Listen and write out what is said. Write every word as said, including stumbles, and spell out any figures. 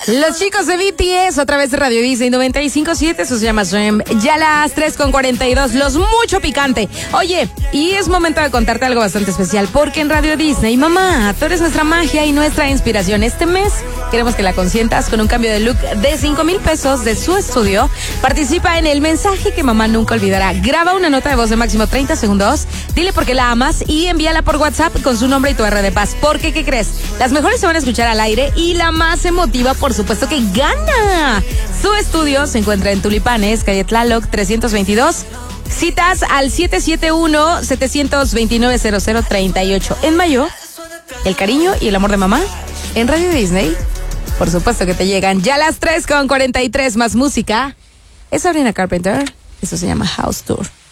Los chicos de B T S, otra vez de Radio Disney noventa y cinco punto siete, eso se llama Swim. Ya las tres con cuarenta y dos, los mucho picante. Oye, y es momento de contarte algo bastante especial, porque en Radio Disney, mamá, tú eres nuestra magia y nuestra inspiración. Este mes queremos que la consientas con un cambio de look de cinco mil pesos de su estudio. Participa en el mensaje que mamá nunca olvidará. Graba una nota de voz de máximo treinta segundos, dile por qué la amas y envíala por WhatsApp con su nombre y tu R de paz. Porque, ¿qué crees? Las mejores se van a escuchar al aire y la más emotiva, por supuesto que gana. Su estudio se encuentra en Tulipanes, calle Tlaloc trescientos veintidós. Citas al siete siete uno, siete dos nueve, cero cero tres ocho. En mayo, el cariño y el amor de mamá en Radio Disney. Por supuesto que te llegan ya las tres con cuarenta y tres, más música. Es Sabrina Carpenter. Eso se llama House Tour.